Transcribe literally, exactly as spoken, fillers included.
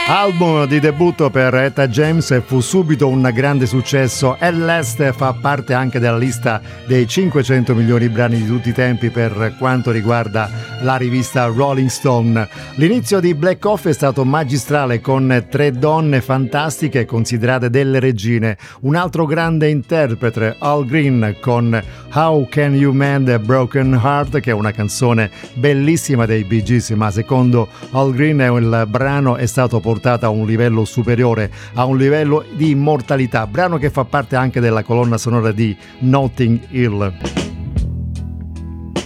Album di debutto per Etta James, fu subito un grande successo e Last fa parte anche della lista dei cinquecento migliori brani di tutti i tempi per quanto riguarda la rivista Rolling Stone. L'inizio di Black Coffee è stato magistrale con tre donne fantastiche considerate delle regine. Un altro grande interprete, Al Green, con How Can You Mend a Broken Heart, che è una canzone bellissima dei Bee Gees, ma secondo Al Green il brano è stato portato a un livello superiore, a un livello di immortalità, brano che fa parte anche della colonna sonora di Notting Hill.